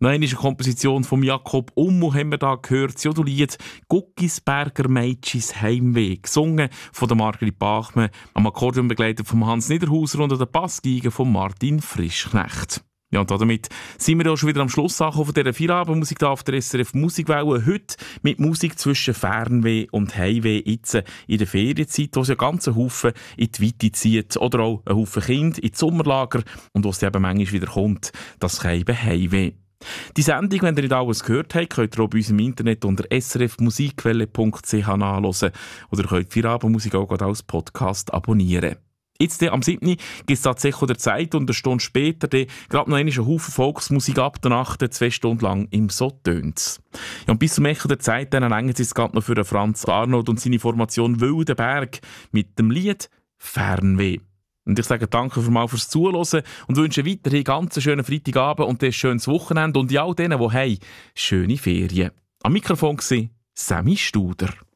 Noch eine Komposition von Jakob Ummu haben wir da gehört. Das Lied «Guckisberger Mädchis Heimweh», gesungen von der Margrit Bachmann, am Akkordeon begleitet von Hans Niederhauser und an der Bassgeige von Martin Frischknecht. Ja, und damit sind wir ja schon wieder am Schluss von dieser Feierabendmusik hier auf der SRF Musikwelle. Heute mit Musik zwischen Fernweh und Heimweh, jetzt in der Ferienzeit, wo es ja ganz einen Haufen in die Weite zieht. Oder auch einen Haufen Kinder in die Sommerlager. Und wo es eben manchmal wieder kommt, das kann eben Heimweh. Die Sendung, wenn ihr nicht alles gehört habt, könnt ihr auch bei uns im Internet unter srfmusikwelle.ch nachhören. Oder ihr könnt die Feierabendmusik auch als Podcast abonnieren. Jetzt am 7. gibt es tatsächlich der Zeit und eine Stunde später gerade noch einen Haufen Volksmusik ab der Nacht, 2 Stunden lang im «So tönt's». Ja, und bis zum Echo der Zeit dann reicht es gerade noch für Franz Arnold und seine Formation «Wildenberg» mit dem Lied «Fernweh». Und ich sage danke fürs Zuhören und wünsche weiterhin ganz einen schönen Freitagabend und ein schönes Wochenende und all denen, die haben, schöne Ferien. Am Mikrofon war Sammy Studer.